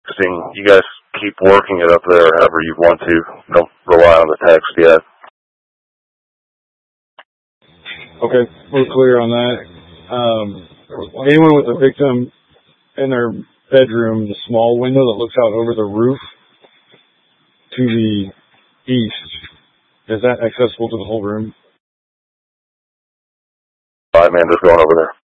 texting. You guys keep working it up there however you want to. Don't rely on the text yet. Okay, we're clear on that. Anyone with a victim in their bedroom, the small window that looks out over the roof to the east, is that accessible to the whole room? All right, man, just going over there.